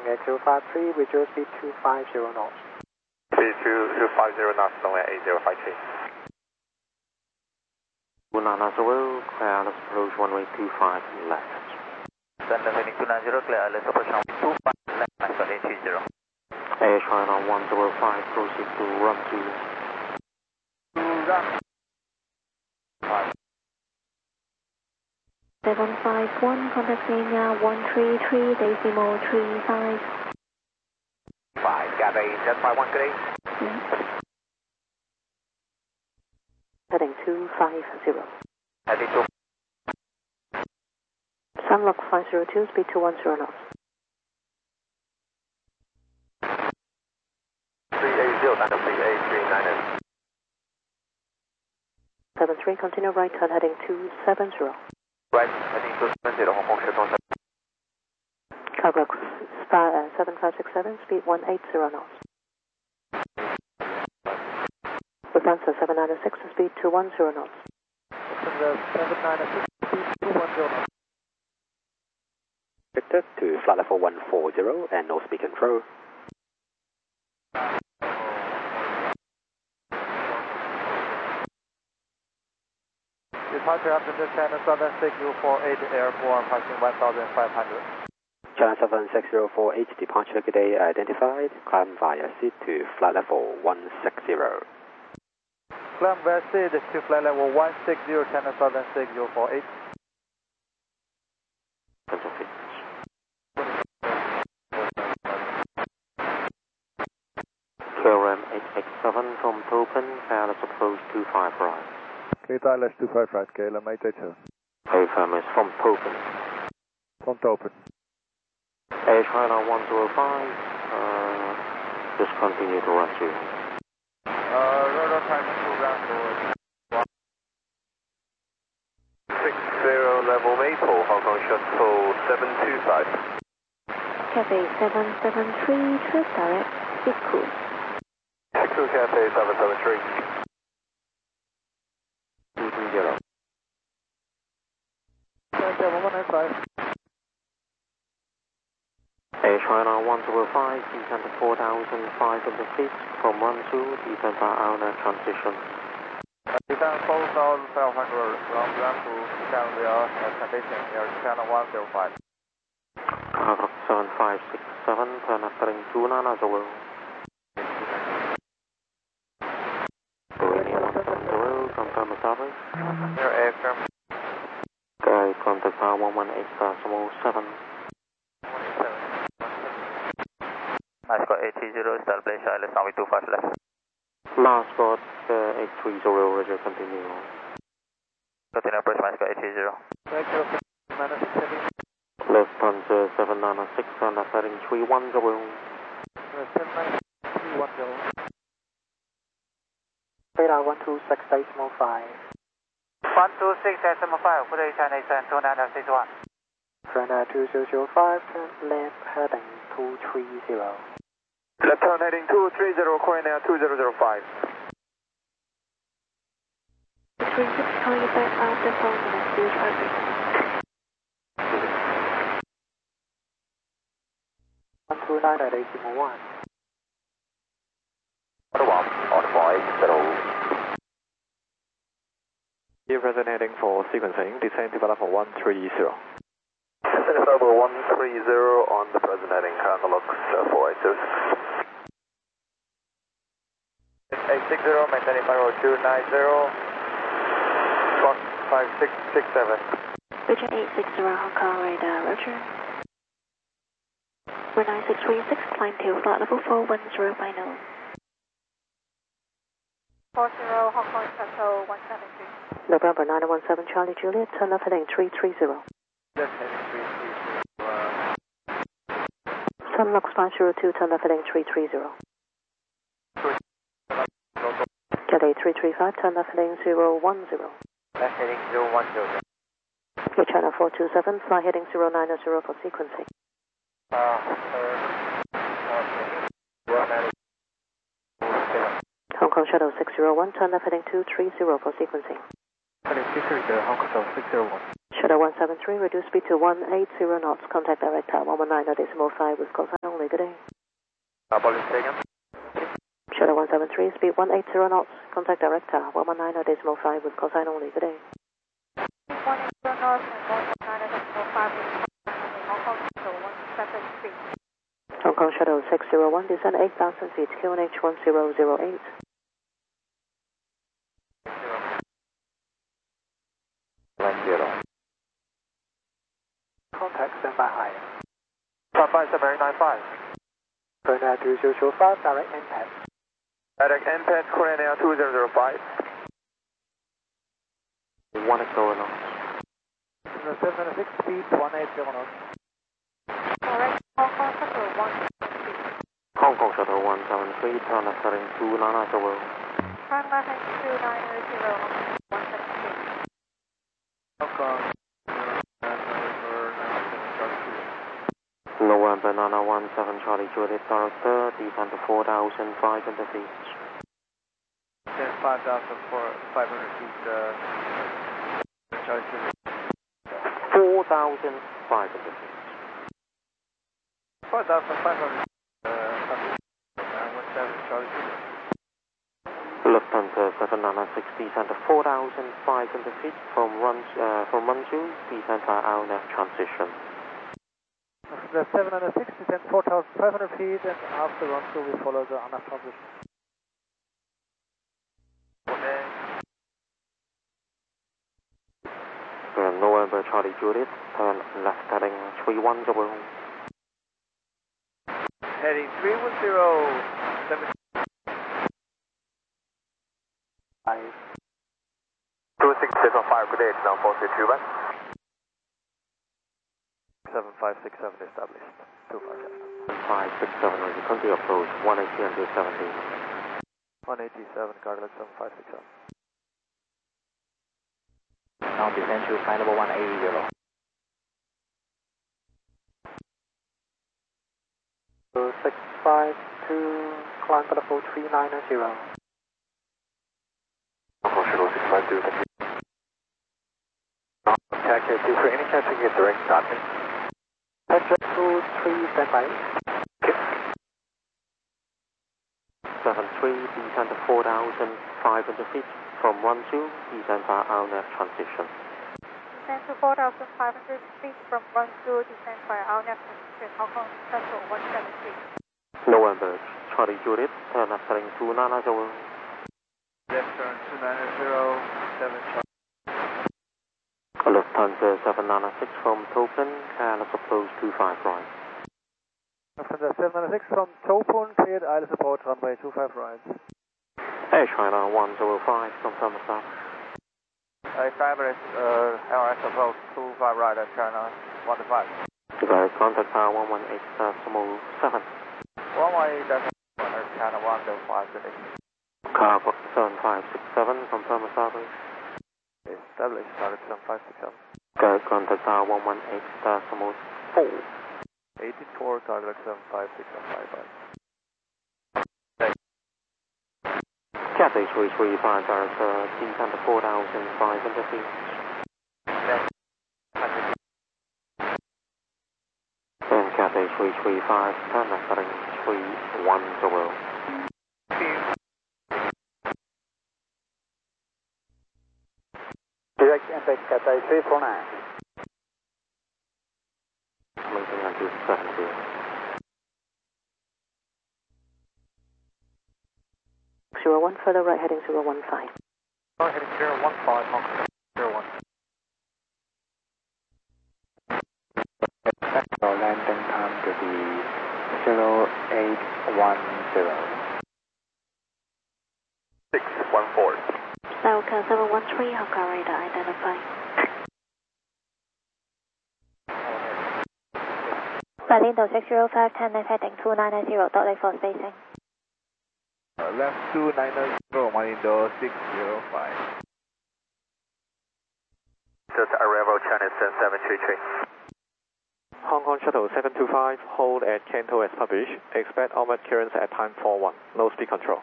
at 253, reduce speed 250 knots. Speed 250 knots, runway 8053. Unana Zulu, clear, let's approach runway 25 left. Thunder heading 290, clear, let's approach runway 25 left, Mascot 830. Air China 105, proceed to run 2. Run. 751, contact Kenya 133, decimal 35. 5, Gap 751, good day. Heading 250. Heading 2. Sunlock 502, speed 210 knots. 380, 73, continue right turn heading 270. Right, heading 270, Hong Kong Shuttle. Cargo 7567, speed 180 knots. Lufthansa 796, speed 210 knots. Lufthansa 796, speed 210 knots. Victor to flight level 140 and no speed control. Departure after China 76048, airborne passing 1500. China 76048, departure good day identified. Climb via seat to flight level 160. Climb via seat to flight level 160, China 76048. KLM 887 from Topen, clear, let's approach 25 right. Clear less 25 right, KLM 887. AFM is from Topen. From Topen. Air China 105, just continue to run 2. Radar timing to ground to 60 level Maple, Hong Kong Shuttle 725. Cafe 773, trip direct, speed cruise. 62 Cafe 773. 230. 195. Air China 105, descend to 4,500 feet from run 2, descend by hour transition. Descend 4,500, from ground to descend via condition Air China 105. Cargo 7567, turn left heading 29 Zulu. Zulu, confirm the service. Air airframe. Guy, contact power 118.7. Mascot 830, establish ILS runway 25 left. Last spot 830, Roger, continue. Continue approach Mascot 830. Lufthansa 796, turn left heading 310. 310. Radar 126.5. 126.5, good day, China 2961. China 2005, turn left heading 230. Left turn heading 230, calling now 2005. 36, calling you back after phone message traffic. 129 at 801. On 5, settle. Here present heading for sequencing, descend to level 130. Descend to level 130 on the present heading, current looks 482. 860, maintaining 50290, 5667. Roger 860, Hong Kong radar, Roger. We're 9636, climb to flight level 410 by noon. 40 Hong Kong Shuttle 173. November 917 Charlie Juliet, turn left heading 330. Left heading 330. Sunlux 502, turn left heading 330. Cathay 335, turn left heading 010. Left heading 010. Air China 427, fly heading 090 for sequencing. Hong Kong Shuttle 601, turn left heading 230 for sequencing. Heading 230, Hong Kong Shuttle 601. Shadow 173, reduce speed to 180 knots. Contact direct tower 119.5 with call sign only. Good day. Police taken. Shadow 173, speed 180 knots. Contact direct tower 119.5 with call sign only. Good day. 180 knots and 119.5 with Hong Kong Shadow 173. Hong Kong Shadow 601, descend 8,000 feet, QNH 1008. Contact standby high. 55795. Korean Air 2005, direct impact. Direct impact, Korean Air 2005. 180 knots. 706, speed 180 knots. Direct Hong Kong Shadow 173. Hong Kong Shuttle 173, turn left heading to Nana Zero. Turn left and 2980 173. Hong Kong. November Nana 17 Charlie Juliet Director, descend to 4,500 feet. 5,500 feet, Charlie Juliet. 4,500 feet. 5,500, 17 Charlie Juliet. Lufthansa 796, descend to 4,500 feet from Runju, descend via AONEF transition. The 706, descend 4,500 feet, and after run through we follow the ANAF transition. Okay. November Charlie Juliet, turn left heading 310. Heading 310, 2675, good day, it's now 432 back. 7567 established. 257. 567, as you continue approach, 180 until 70. 187, Cardiac 7567. Now descend to flight level 180. 652, climb for the full 390. Hong Kong Shuttle 652. Taxi 2 for any catching it direct starting. Taxi 23, standby. 73, descend to 4,500 feet from Runju, descend via AONEF transition. Descend to 4,500 feet from Runju, descend via AONEF transition, Hong Kong Central 173. November Charlie Juliet, turn left heading to Nana Zero. Left turn 290, 7 Charlie. Lufthansa 796 from Topin, careless approach 25 right. Lufthansa 796 from Topon, cleared ILS support, runway 25 right. Air China 105, confirm the start. Fabulous, LS approach 25 right at China 105. Direct contact tower 118, small 7. 118, China 105 today. Car 7567, confirm the service. Established, Cardiac 7567. Direct contact tower 118, small 4. 84, Cardiac 7567, Cathay 335, director, descend to 4,500 feet. Then Cathay 335, turn left heading 310. Direct impact Cathay 349. Moving until 70. One further right heading 015. Heading 015, Hong Kong 01. Landing time to be 0810. 614. Delta 713, Hong Kong radar identified. Berlin 605, 10 left heading 290, dot left for spacing. Left 290, Malindo 605. Just arrival Chinese 733. Hong Kong Shuttle 725, hold at Canto as published. Expect onward clearance at time 41. No speed control.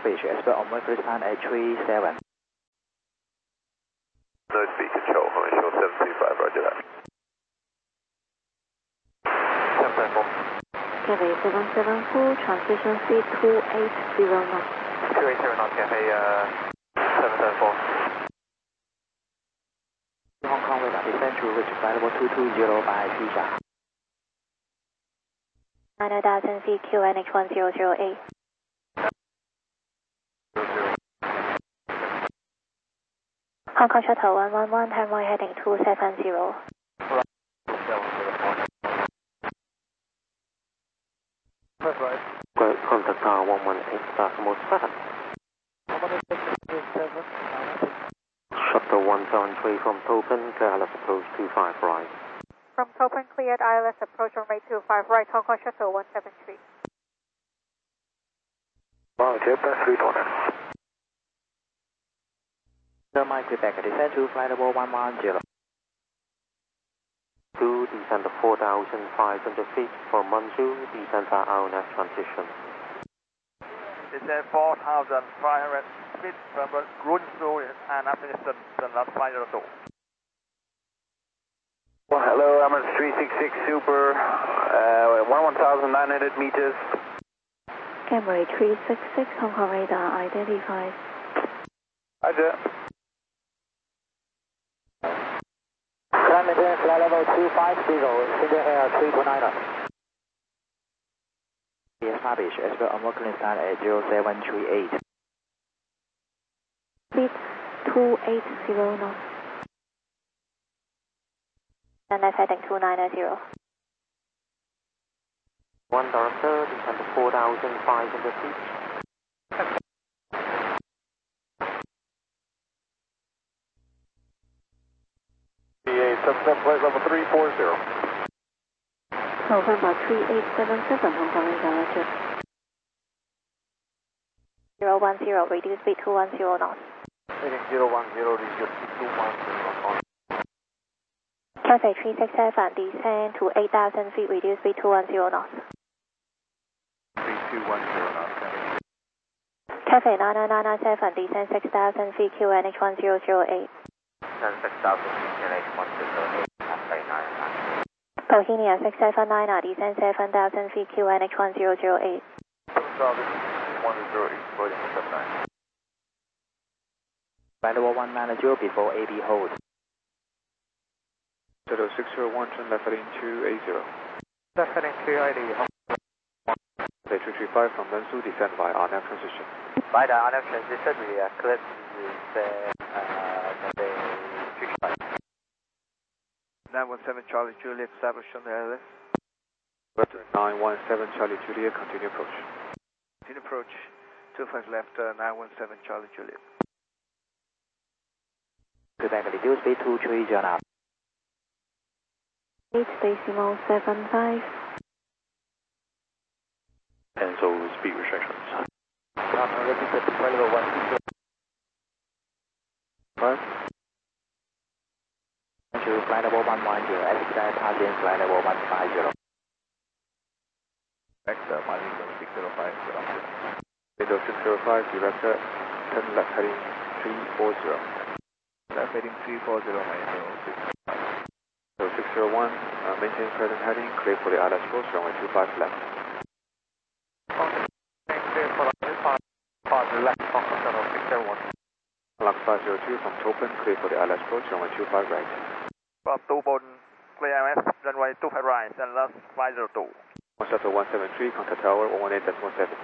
published. Expect on Mercury stand at 37. No speed control, show 735, roger that. 774. Cathay 774, transition speed 280 knots. 280 knots, Cathay 774. Hong Kong radar descend to reach flight level 220 by Tisha. 90,000 feet QNH 1008. Hong Kong Shuttle 111, runway heading 270. Contact tower 118, decimal 7. Shuttle 173 from Topen, clear ILS approach 25 right. From Topen, cleared ILS approach runway 25 right, Hong Kong Shuttle 173. Japan 320. Thermite Quebec, descend to flight level 110. 2, descend to 4,500 feet from 12, descend via RNF transition. Descend 4,500 feet from Grunzu and Afghanistan, the last flight of the door. Well, hello, Emirates 366 Super, 11,900 meters. Camry 366, Hong Kong radar identified. Roger. Climb maintain flight level 250, Indian Air 329. Yes, published. Expect on Mercury stand at 0738. Speed 280 knots. And that's heading 290. 1 director, descend to 4,500 feet. Subset flight level 340. November 3877, Hong Kong radar check. 010, reduce speed 210 knots. Heading 010, reduce 210 knots. Cathay 367, descend to 8,000 feet, reduce speed 210 knots. 3210 knots. Cathay 99997, descend 6,000 feet, QNH 1008. 6,000 feet, QNH 1008, Cathay 999. Bohemia 679, descend 7,000 feet, QNH 1008. 7,108, Boeing 79. Flight level 190 before AB hold. Shuttle 601, turn left heading 280. Left heading 280. 335 from Lanzhou, descend via RNAV transition. By the RNAV transition, we are cleared the 917 Charlie Juliet, establish on the ILS. 917 Charlie Juliet, continue approach. Continue approach, 25 left, 917 Charlie Juliet. Quebec, reduce speed 230 knots. 8.75. Cancel speed restrictions. Registered to flight level 120. to flight level 110, exit passing flight level 150. Exit, Malibu 605, good afternoon. Window 605, director, turn left heading 340. Left heading 340, Malibu 605. So 601, maintain present heading, clear for the ILS approach, runway 25 left. Clear for the left, Hong Kong Shuttle 601. Lux 502 from Topen, clear for the ILS approach, runway 25 right. From Topen, clear ILS, runway 25 right, and last 502. One Shuttle 173, contact tower 118.17.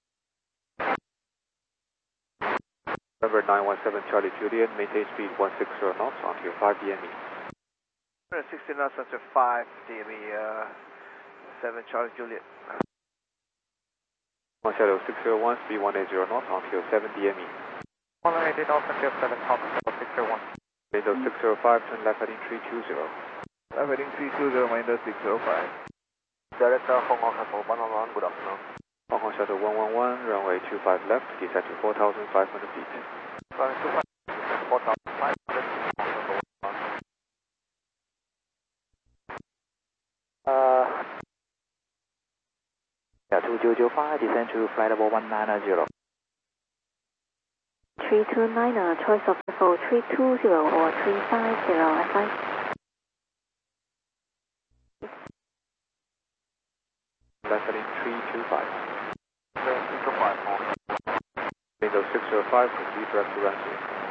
November 917 Charlie Juliet, maintain speed 160 knots until 5 DME. 60 knots until 5 DME, 7 Charlie Juliet. One Shuttle 601, speed 180 knots until 7 DME. 180 knots until 7 Hong Kong 601. Window 605, turn left heading 320. Left heading 320, Window 605. Director Hong Kong Shuttle 111, good afternoon. Hong Kong Shuttle 111, runway 25 left, descend to 4,500 feet. Runway 25, 4,500 feet. Yeah, 2005, descend to flight level 190. 329er, choice of level 320 or 350 FI. Left heading 325. 325. Windows 605, proceed direct to runway.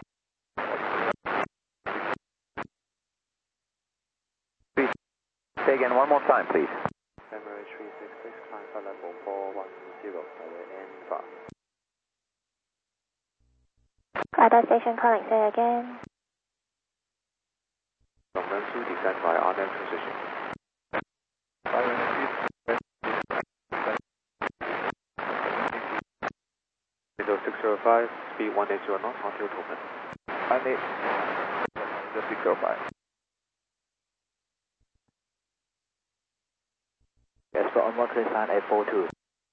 Say again one more time, please. Emirates 366, climb for level 410, and far. Radar station calling, say again. From run 2, descend via RNAV transition. Windows 605, speed 180 knots, onto open. 605. Yes, for onboard clear sign 842.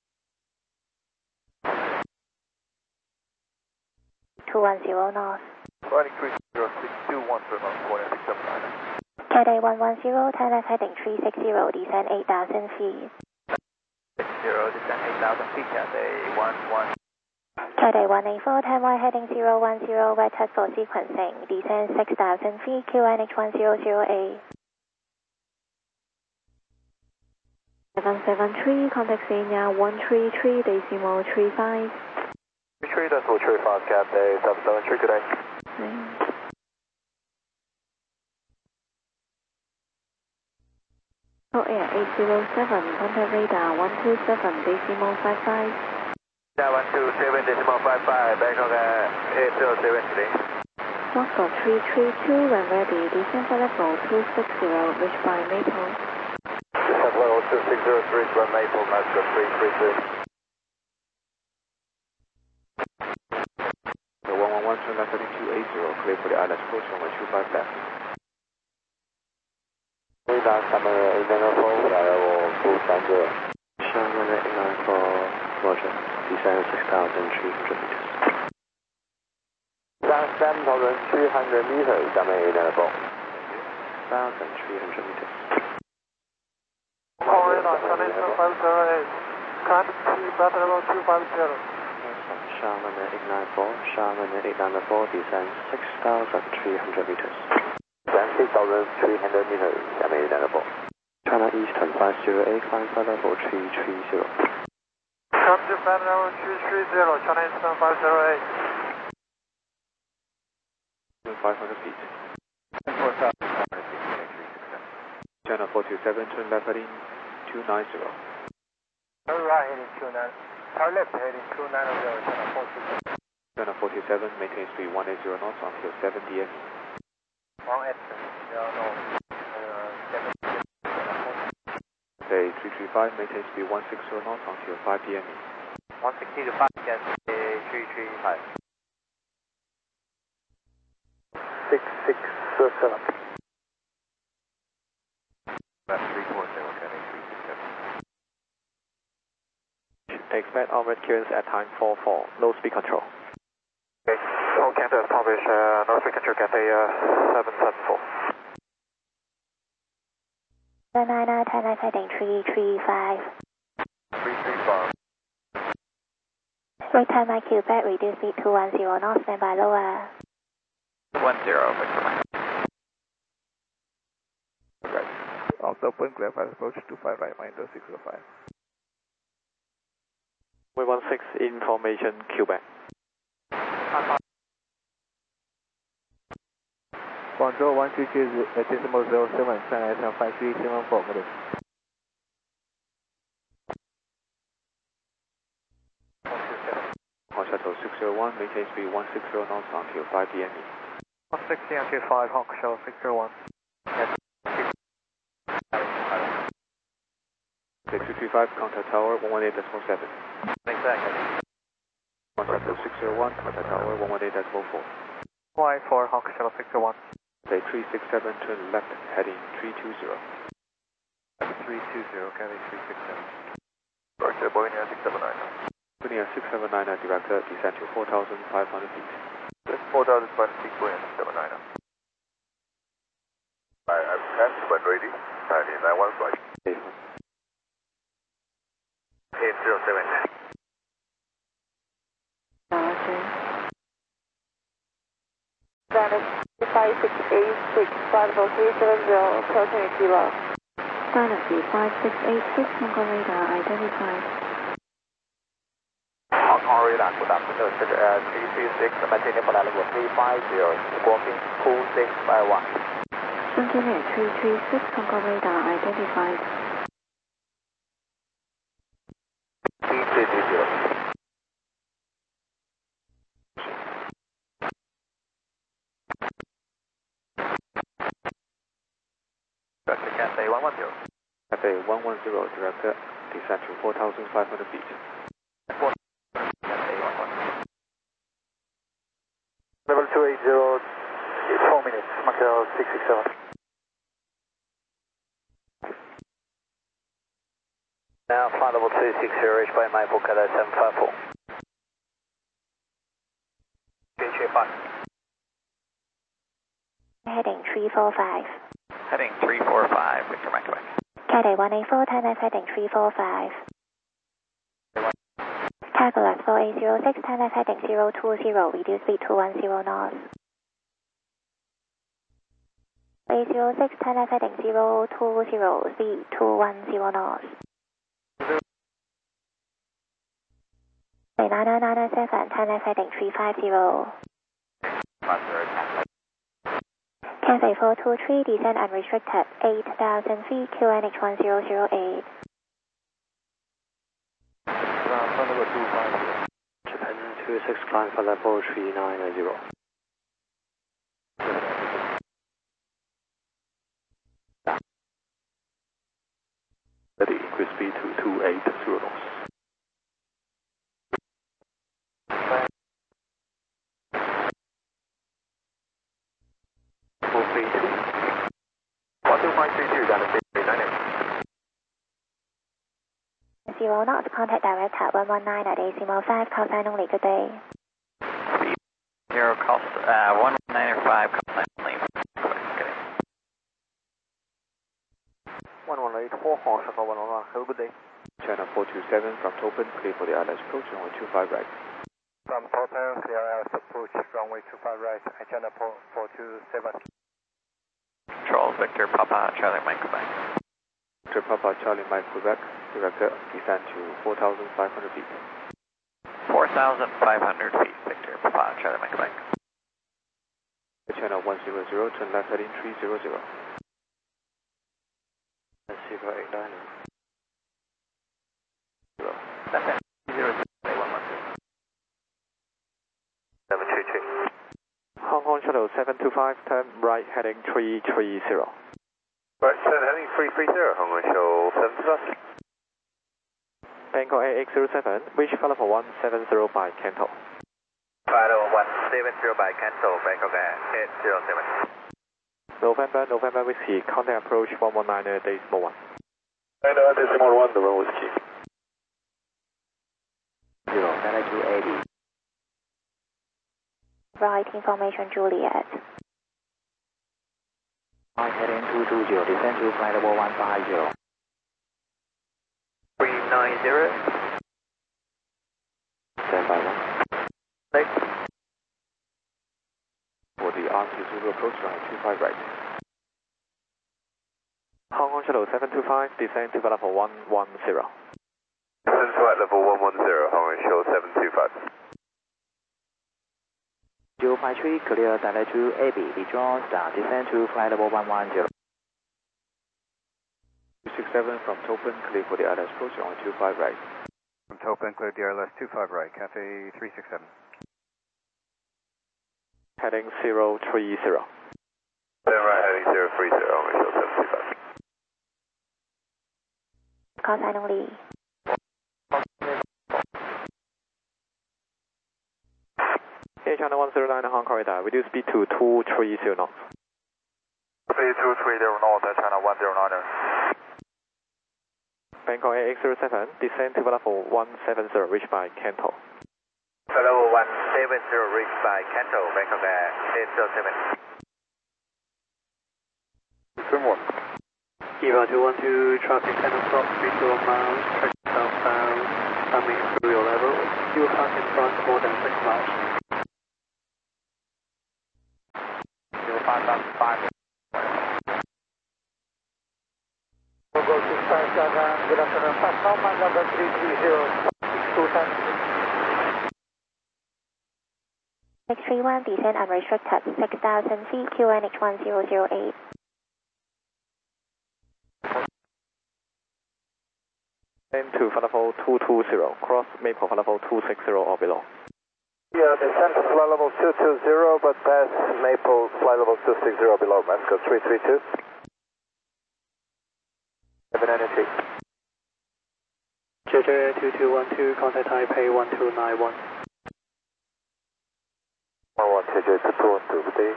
210 north. Riding 30621 for about 679. Cathay 110, turn left heading 360, descend 8,000 feet. 60, descend 8,000 feet, Cathay 11. Cathay 184, turn right heading 010, right touch for sequencing, descend 6,000 feet, QNH 1008. 773, contact Senior 133, decimal 35. 3 decimal 35, Cathay 773, good day. Oh Air 807, contact radar 127, decimal 55. 127, decimal 55, Bangkok 807 today. Foxtrot 332, when ready, descend for level 260, reach by Maple. Descent level 260, reach by Maple, Nazca 332. The 111, turn left heading 280, clear for the island approach, runway 25 left. Radar camera 894, level 230. Sherman 894, roger. Descend 6,300 meters. Descend 7,300 meters, Sherman 894. 1,300 meters. Radar, China 508. Climb to flight level 250. Sherman 894, Sherman 894, descend 6,300 meters. Descend 6,300 meters, Sherman 894. China Eastern 508, climb for level 330. Come to flight level 330, China Eastern 508. 500 feet. China 427, turn left heading 290. Turn right heading 29. Turn left heading 290, China 427. China 427, maintain speed 180 knots until 7 DM. 180, Say 335, maintain speed 160 knots until 5 DM. 160 to 5, Cathay 335. 667. Left 340, Cathay 367. Expect onward clearance at time 44. Low speed control. Okay, all Canada established, no speed control, Cathay 774. 799, turn left heading 335. 335. Wait time my Quebec, reduce speed 210 knots, stand by lower. 10, right. Also open, clear flight approach 25 right, minus 605. We 16 information, Quebec. Guangzhou 122, decimal 07, China Eastern 5374, good day. Hong Shuttle 601, maintain speed 160 knots until 5 DME. 160 until 5, Hong Shuttle 601. 6335, contact tower 118.7. Exactly. Hong Shuttle 601, contact tower 118.4. Y4, Hong Shuttle 601. Say 367, turn left, heading 320. 320, Cathay 367. Roger, Boeing 679. Linear 679 director, descend to 4,500 feet. 4,500 feet, Boeing 679. I'm passed, but ready. 991 flight. 807. Dallas 5686, flight level 370, approaching kilo. Dallas 5686, Hong Kong radar identified. Hong Kong radar, good afternoon, 336, maintaining flight level 350, squawking 2651. Sunken 336, Hong Kong radar identified. 3320. Cathay 110. Cathay 110, director, descend to 4,500 feet. Cathay 110. Level 280, 4 minutes, Macau 667. Now flight level 260, reached by Maple Cathay 754. Gauge 5. Heading 345. Heading 345, Victor Mike Quebec. Cathay 184, Thailand heading 345. Calculus 4806, Thailand heading 020, reduce speed 210 knots. 806, Thailand heading 020, speed 210 knots. 99997, Thailand heading 350. Cathay 423, descent unrestricted, 8,000 feet, QNH 1008. Japan 26, climb for level 390. Ready, increase speed to 280 knots. Zero knots, contact direct at 119 at decimal 5, call sign only, good day. Zero cost, 195, call sign only. Good day. 1184, Hong Kong 111, have a good day. China 427 from Topen, clear for the ILS approach, runway 25 right. From Topen, clear ILS approach, runway 25 right, China 427. Control, Victor Papa, Charlie Mike Quebec. Victor Papa, Charlie Mike Quebec, director, descend to 4,500 feet. 4,500 feet, Victor Papa, Charlie Mike Quebec. Channel 100, turn left heading 300. Super 89. 0. 733. Hong Kong Shuttle 725, turn right heading 330. Right, turn heading 330, Hong Kong Shuttle 725. Bangkok AX07, reach flight level 170 by Canto. Flight level 170 by Canto, Bangkok Air 807. November Whiskey, contact approach 119 decimal 1. 9 decimal 1, November Whiskey. 9280. Right information, Juliet. Heading 220, descend to flight level 150. 390. Stand by 1. Next. For the RQ Zulu approach, runway 25 right. Hong Kong Shuttle 725, descend to flight level 110. Descend to flight level 110, Hong Kong Shuttle 725. 053, clear direct to AB, withdraw, start, descend to flight level 110. 267 from Topen, clear for the ILS approach, runway 25 right. From Topen, clear DRLS 25 right, Cathay 367. Heading 030. Then right, heading 030, Hong Kong Shuttle 725. Call sign only. Hey, China 109 Hong Kong radar, reduce speed to 230 knots. Speed 230 knots, China 109. Bangkok AX07, descend to level 170, reached by Canto. Level 170, reached by Canto, Bangkok Air 807. Firmware. Eva 212, traffic 10 o'clock, 34 miles, track southbound, coming through your level, fuel pack in front more than 6 miles. 5005. We'll go to Star Skyline. Good afternoon. Fast Norman number 330. 631, descend unrestricted, 6,000 feet, QNH 1008. To flight level 220, cross Maple flight level 260 or below. Yeah, descend to flight level 220, but pass Maple flight level 260 below, Mascot 332. 793. JJ 2212, contact Taipei 1291. 11 JJ 2212, steady.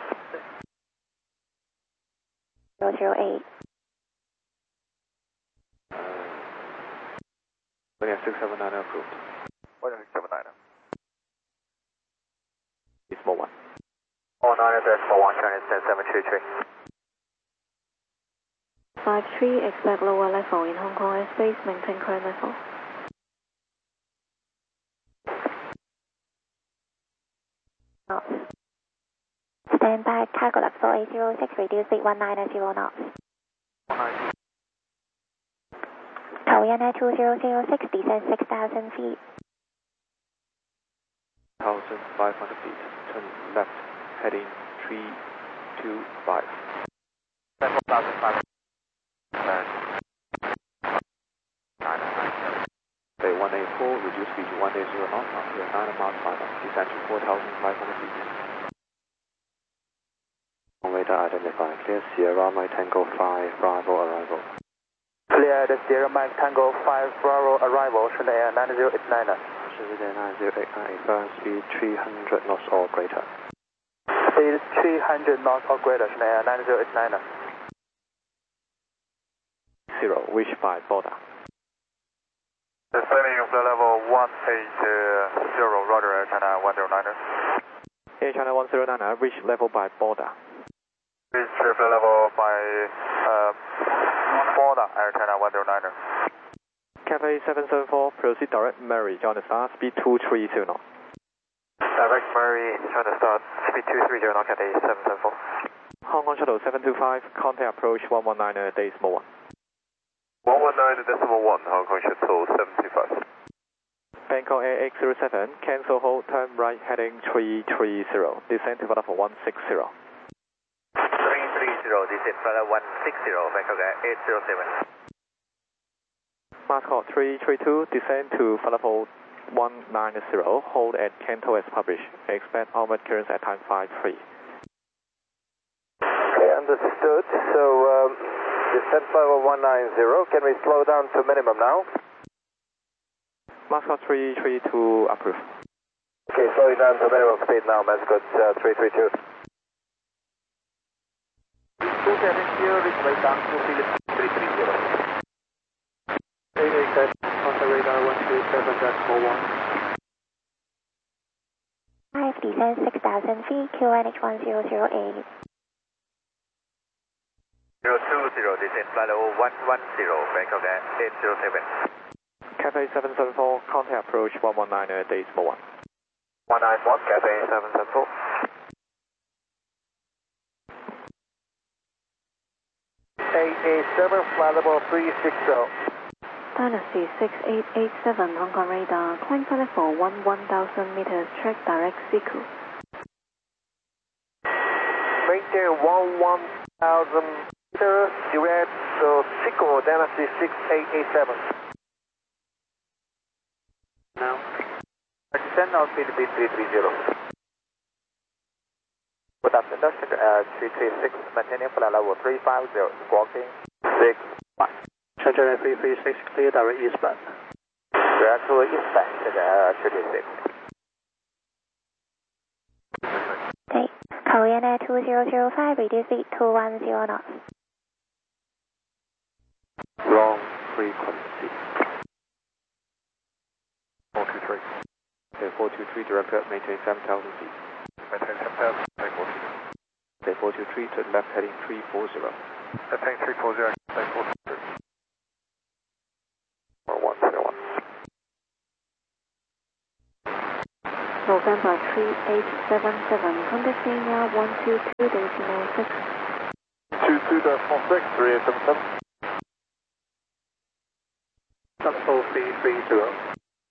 008. We have 679 approved. 679. It's more one. 09 address for 1 Chinese 733. 53, expect lower level in Hong Kong airspace, maintain current level. Stand by, cargo left 4806, reduce speed 190 knots. Korean Air 2006, descend 6,000 feet. 1,500 feet, turn left, heading 325. 4,500. Bay 184, reduce speed to 180 knots, after 9 miles final, descend to 4,500 feet. On radar identified, clear Sierra Mike Tango 5, Bravo arrival. Clear the Sierra Mike Tango 5 Bravo arrival, Shenzhen Air 9089. Shenzhen Air 9089, current speed 300 knots or greater. Speed 300 knots or greater, Shenzhen Air 9089. 0, wish by border. Descending flight level 180, Roger Air China 109er. Air China 109, reach level by border. Reach flight level by border, Air China 109er. Cathay 774, proceed direct Mary, join the star, speed 230 knots. Direct Mary, join the start, speed 230 knots, Cathay 774. Hong Kong Shuttle 725, contact approach 119 decimal 1. 119.1, Hong Kong Shuttle 725. Bangkok Air 807, cancel hold, turn right heading 330, descend to flight level 160. 330, descend flight level 160, Bangkok Air 807. Mascot 332, descend to flight level 190, hold at Kanto as published. Expect outward clearance at time 53. Okay, understood. So, descent flight level 190, can we slow down to minimum now? Mascot 332, approved. Okay, slowing down to minimum speed now, Mascot 332. Two cabins here, reach right down to Philip 330. 887, contact radar 127.41. 5, descend 6,000 feet, QNH 1008. 020, descend flight level 110, Bangkok Air 807. Cathay 774, contact approach 119 decimal 1. 191, Cathay 774. Flight level 360. Dynasty 6887, Hong Kong radar, climb flight level 11,000 meters, track direct Siku. Maintain 11,000 meters, direct Siku, Dynasty 6887. Now. Descend on Philippine 330. Good afternoon, Center Air 336, maintaining flight level 350, squawking 65. Shenzhen Air 336, clear direct eastbound. Direct to eastbound, Center Air 336. Okay, Korean Air 2005, reduce speed 210 knots. Wrong frequency. 423. Okay, 423, director, maintain 7,000 feet. Maintain 7,000, take 423. Okay, 423, turn left heading 340. Heading 340, take 423. Or 101. November 3877, contact Senior 122.6. 22.46, 3877. That's 4330.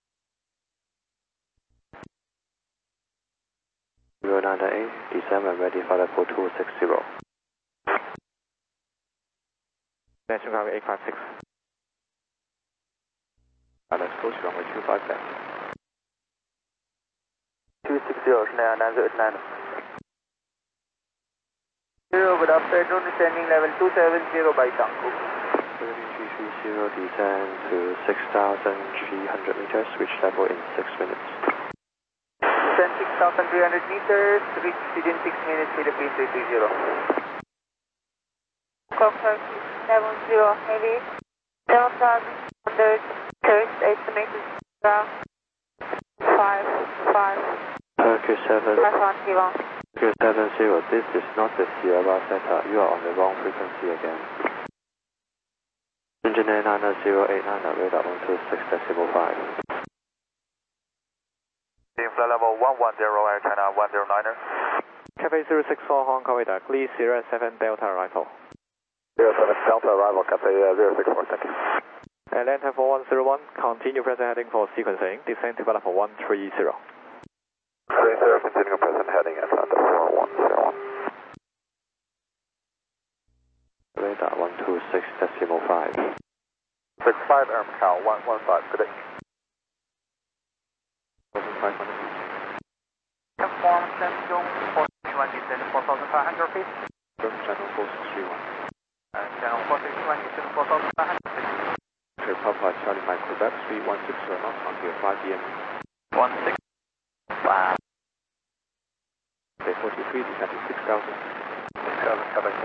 098, descend when ready, flight level 260. National Highway 856. Let's approach runway 25 left. 260 是99089. 0, good afternoon, descending level 270 by Tango. 3330, descend to 6,300 meters, reach level in 6 minutes. Descend 6,300 meters, reach within 6 minutes, Philippine 330. Contact 70 heavy, 7,100, first estimated ground, 5, Turkish 7, 510. Turkish 70, this is not the Sierra Theta, you are on the wrong frequency again. Engineer 90890, radar 126.5. Flight level 110, Air China 109er. Cafe 064 Hong Kong radar, clear Sierra 7 Delta arrival. 07 Delta arrival, Cafe 064, thank you. Atlanta 4101, continue present heading for sequencing, descend to level 130. 30, continuing present heading, Atlanta 4101. Radar 126.5. 65 Air Macau 115, good day. 1,500 feet. Conform Shandong 461, descend 4,500 feet. From channel 4631. Channel 461, descend 4,500 feet. Clear Papa Charlie Mike Quebec, speed 160 knots until 5 p.m. 16. Wow. Day 43, descend to 6,000. 6,000, Quebec.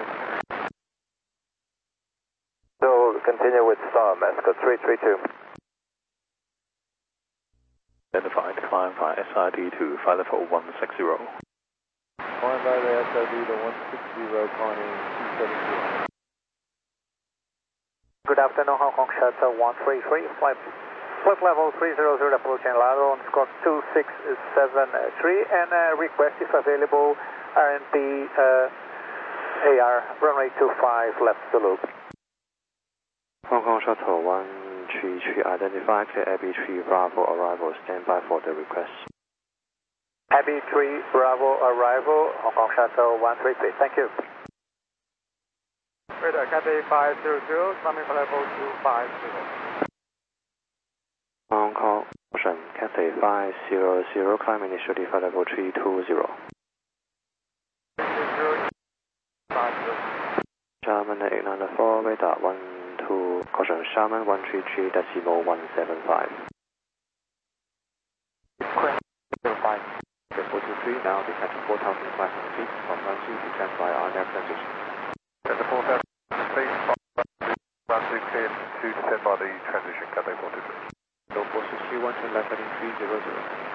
So, continue with Star Mascot 332. Identified, climb via SID to flight level 160. Climb by the SID to 160, climbing 270. Good afternoon, Hong Kong Shuttle 133, flight level 300, approaching lateral on score 2673, and request if available RNP AR, runway 25, left to loop. Hong Kong Shuttle 133 identified, clear Abbey 3 Bravo arrival, stand by for the request. Abbey 3 Bravo arrival, Hong Kong Shuttle 133, thank you. Radar Cathay 500, climbing for level 250. Hong Kong Ocean Cathay 500, climb initially for level 320. 320, Sharman 894, radar 12, caution Sharman 133.175. 05. Day 423, now descend to 4,500 feet from runway descend by RNAV transition. Center 47, space 1 clear to descend by the transition, Cathay 423. Low 461, turn left heading 300.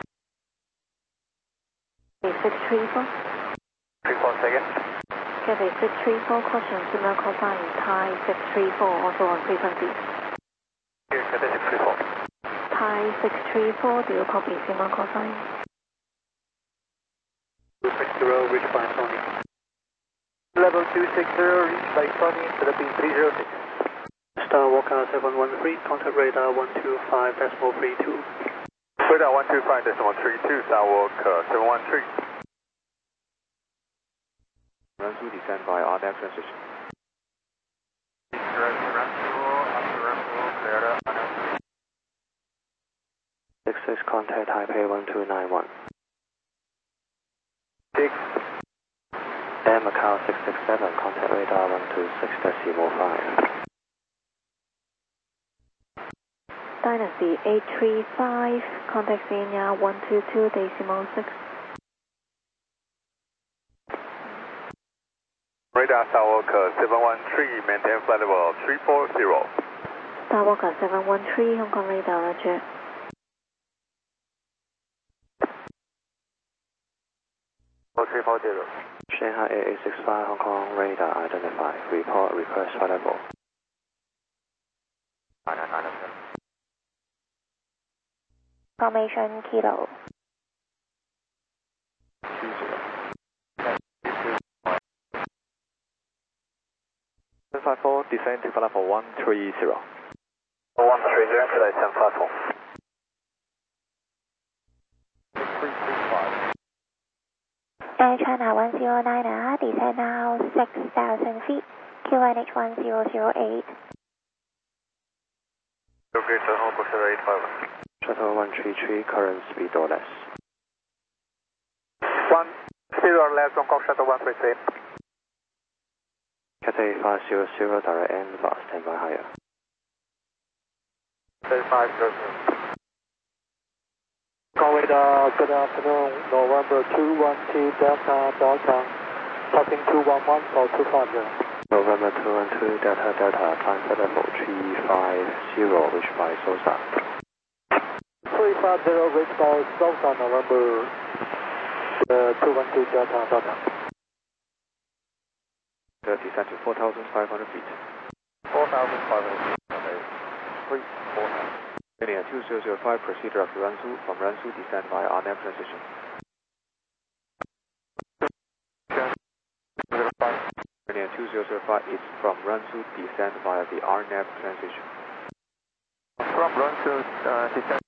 634. 34 seconds. Cathay 634, caution, signal call sign, Thai 634, also on frequency. Here, Cathay 634. Thai 634, do you copy signal call sign? 260, reach by Sony. Level 260, reach by Sony, Philippine 306. Star Walker 713, contact radar 125.32. Radar 125.32, Star Walker 713. Run through descend by RNAV transition. Clear. 66 contact Taipei 1291. 6. Air Macau 667, contact radar 126.5. Dynasty 835, contact Senior 122.6. Radar Star Walker 713, maintain flight level 340. Star Walker 713, Hong Kong radar, roger. Shanghai 8865, Hong Kong radar identified. Report request flight level. Formation Kilo. 754, descend to flight level 130. 130, today 754. 335. Air China 109, descend now 6,000 feet, QNH 1008. Okay, so Hong Kong Shuttle 85. Shuttle 133, current speed or less. 10 less, Hong Kong Shuttle 133. Cathay 500, direct and fast, standby higher. 3500. Conway, good afternoon, November 212 Delta, passing 211 for 250. November 212, Delta, climb flight level 350, reach by SOSA. 350, reach by SOSA, November 212 Delta. Descend to 4,500 feet. 4,500 feet. Okay. 4,000. Linear 2005, proceed direct to Ransu. From Ransu, descend via RNAV transition. Linear 2005 is from Ransu, descend via the RNAV transition. From Ransu, descend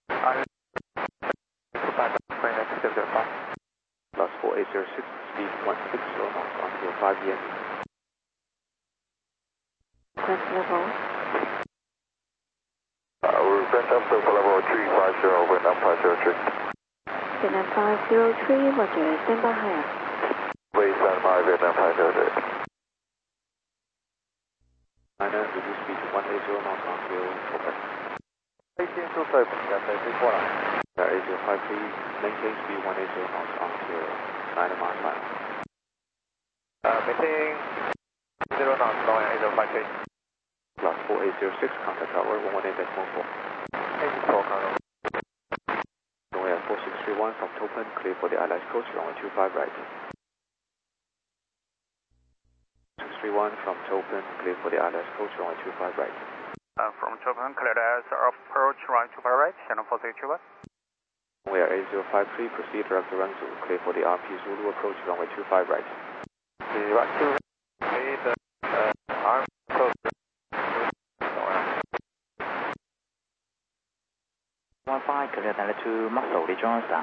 Plus 4806, speed 160 knots until 5 p.m. Request level. We're bent up to level 350, wind up 503. Vietnam 503, roger, standby higher. Wait, stand by, Vietnam 503. China, reduce speed to 180 knots until open. 1825, Cathay 349. 8053, maintain speed 180 knots until 9 miles final. Maintain 0 knots, long 8053. Plus 4806, contact tower 118.4. 84, Colonel. Runway 4631 from Topen, clear for the ILS coast, runway 25 right. 631 from Topen, clear for the ILS coast, runway 25 right. From Topen, cleared as approach, runway 25 right, channel 4621. Runway 8053, proceed direct to Ransu, clear for the RP Zulu approach, runway 25 right. The right to lead the arm close. 15, clear to muscle, rejoin down.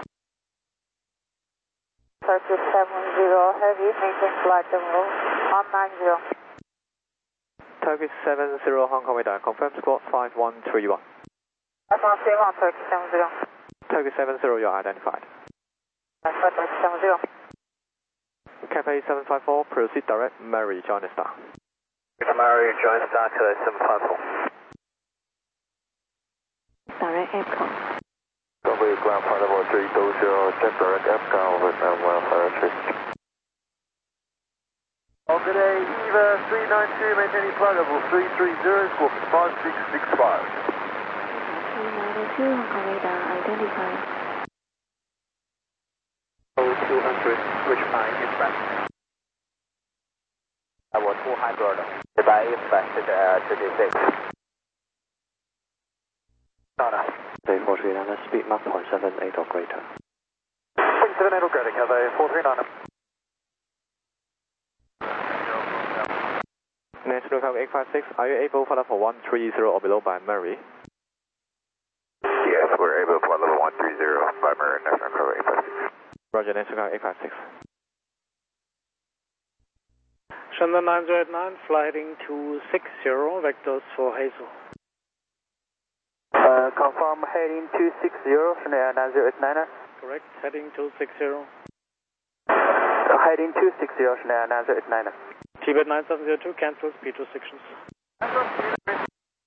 Turkish 70 heavy, maintain flight level 190. Turkish 70 Hong Kong radar, confirm squawk 5131. Turkish 70. Turkish 70, you are identified. Turkish 70. Cathay 754, proceed direct, Mary, join star. Mary, join star, Cathay 754. Direct Epcot. Runway ground flight level 320, check direct Epcot over Vietnam 153. Good day, EVA 392, maintaining flight level 330, squawk 5665. 392, Hong Kong radar, identified. 200, reach by dispatch. Level 200, by expected 36. Cathay 439, speed Mach 0.78 or greater. 0.78 or greater, Cathay 439. National Cover 856, are you able for level 130 or below by Mary? Yes, we're able to fly level 130 by Mary, National Cover 856. Roger, National Cover 856. Shanghai 909, flighting 260, vectors for Hazel. Confirm heading 260, Shanghai 9089. Correct, heading 260. Heading 260, Shanghai 9089. Tibet 9702, cancel speed restrictions. 702.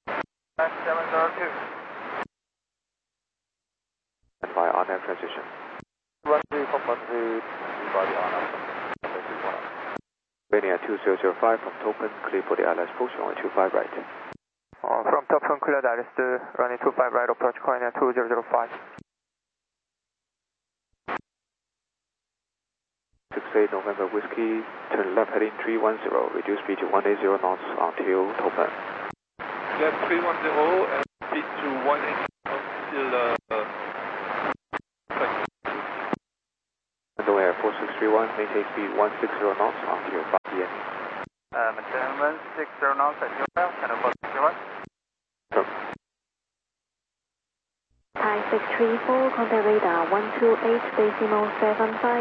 And by RNAV transition. Run 3 from 1 to body on up. Linear 2005 from Topen, clear for the ILS post, runway 25 right. From Topen, cleared ILS to running 25 right, approach Linear 2005. 68 November Whiskey, turn left heading 310, reduce speed to 180 knots until Topen. Left 310 and speed to 180 until Runway 4631, maintain speed 160 knots until 5 p.m. Maintenance 160 knots at Channel 461. Thai 634, contact radar 128.75.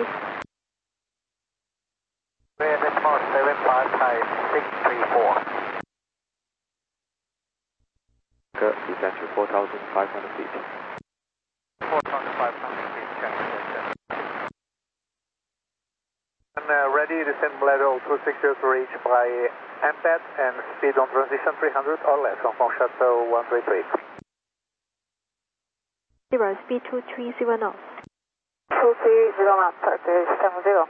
128.75, Thai 634. Descend to 4,500 feet. 4,500 feet, channel. And ready, descend lateral 260 to reach by MPAD and speed on transition 300 or less on Hong Kong Shuttle 133. 0, speed 230 knots. 230 knots, 70.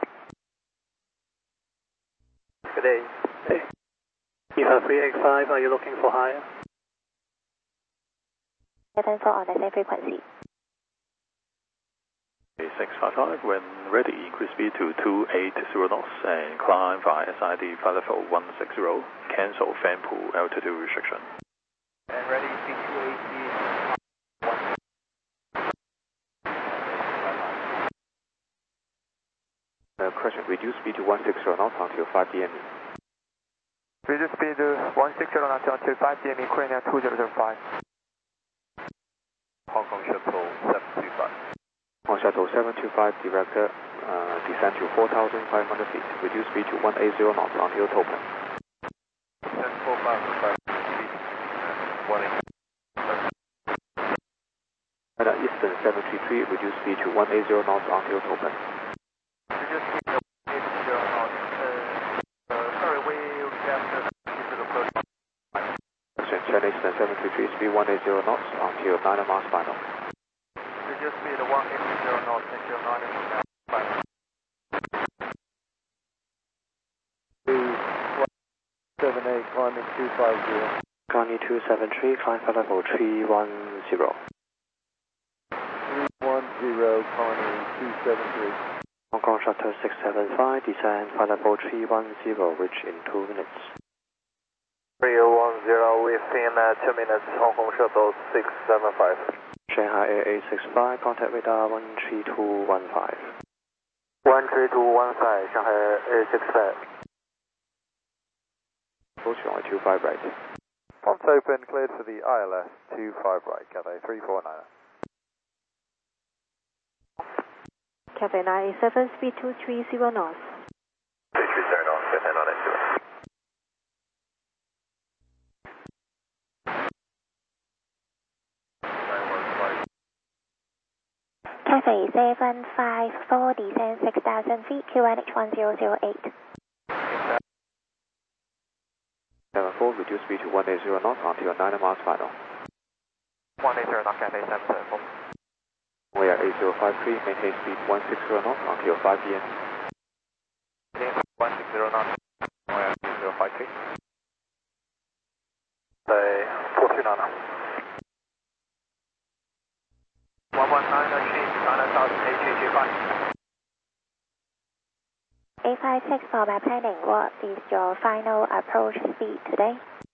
Good day. Hey. EVA 385, are you looking for higher? 74 on the same frequency. 655, when ready, increase speed to 280 knots and climb via SID flight level 160, cancel fan pool altitude restriction. And ready, speed 280. Correction, reduce speed to 160 knots until 5 DME. Reduce speed 160 knots until 5 DME, Korean 2005. Hong Kong Shuttle 725. Hong Kong Shuttle 725, director, descend to 4,500 feet. Reduce speed to 180 knots until topen. Descend 4,500 feet, 180. Eastern 733, reduce speed to 180 knots until topen. Reduce speed to 180 knots. Sorry, we have to approach. China Eastern 733, speed 180 knots until 9 miles final. Reduce speed 180 knots until 9 miles final. 278, climbing 250. Garni 273, climb for level 310. 310, climbing 273. Hong Kong Shuttle 675, descend for level 310, reach in 2 minutes. 310, within 2 minutes, Hong Kong Shuttle 675. Shanghai Air 865, contact radar 13215. 13215, Shanghai Air 865. Approach runway 25 right. Front open, cleared for the ILS 25 right, Cathay 349. Cathay 97, speed 230 knots. 230 knots, Cathay 980. Cathay 754, descend 6,000 feet, QNH 1008. 74, reduce speed to 180 knots until 9 miles final. 180 knots, Cathay 774. We are 8053, maintain speed 160 knots until 5 p.m. 160 knots, we are 8053. 429. 119, change, 9000, 856 for my planning, what is your final approach speed today?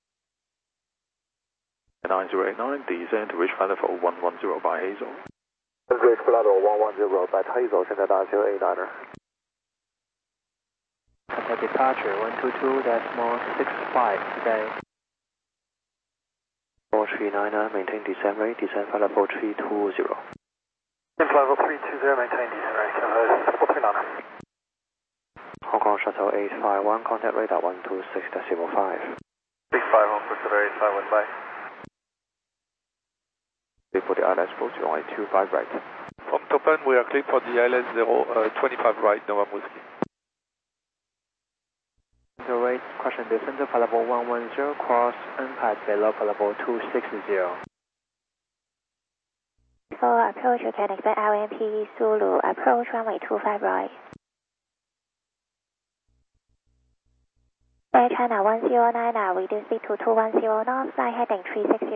9089, descend to reach flight level 110 by Hazel. Reach flight level 110 by Hazel, 现在大修 A9er. Contact departure 122.65 today. 439er, maintain descent rate, descend flight level 320. Flight level 320, maintain descent rate, 439er. Hong Kong Shuttle 851, contact radar 126.5. 65 Hong Kong Shuttle 851, bye. Clear for the ILS approach, runway 25 right. From Topan, we are clear for the ILS 25 right, Nova Whiskey. The rate, question descent to level 110, cross MPAD below level 260. For approach, you can expect LMP Zulu, approach runway 25 right. Air China 109, reduce speed to 210 knots, flight heading 360.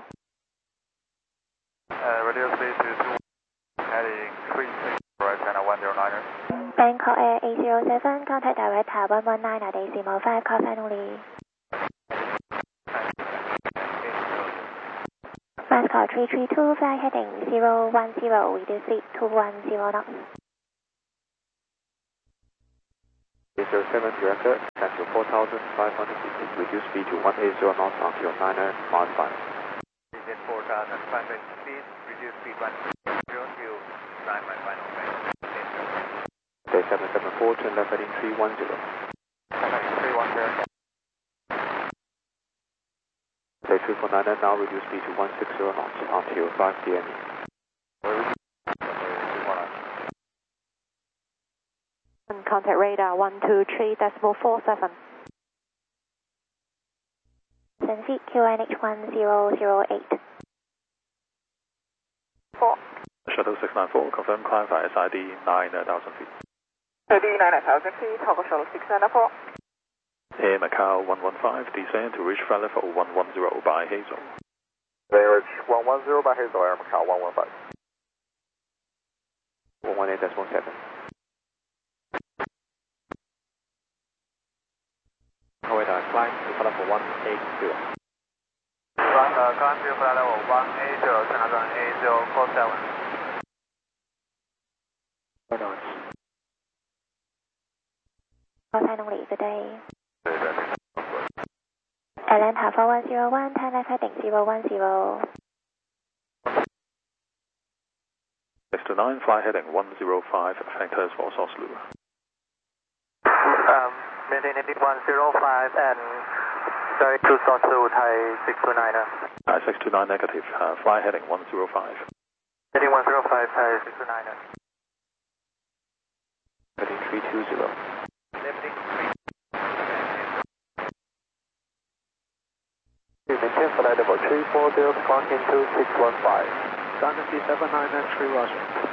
Reduce speed to 2, heading 360, right, China 109er. Bangkok Air 807, contact director 119.5, call sign only. Last call 332, flight heading 010, reduce speed to 210 knots. 7, director, descend to 4,500 feet. Reduce speed to 180 knots until 995. Descend 4,500 feet, reduce speed 180 to 9 my final phase. Day 774, turn left heading 310. 310. Day 349, now reduce speed to 160 knots until 5 DME. Contact radar 123.47. Sensi QNH1008. 4. Shuttle 694, confirm climb via SID 9,000 feet. SID 9,000 feet, Hong Shuttle 694. Air Macau 115, descend to reach flight level 110 by Hazel. Air 110 by Hazel, Air Macau 115. 118.7. Radar, climb to flight level 180. Climb to flight level 180, turn on 8047. Cosine only, good day. Atlanta 4101, turn left heading 010. 629, fly heading 105, factors for South Lou. Maintain heading 105 and direct to South Lou, Thai 629. 629 negative, fly heading 105. Heading 105, Thai 629. Heading 320. Maintain flight level 340, crossing 2615. Dynasty 79 and 3 Roger.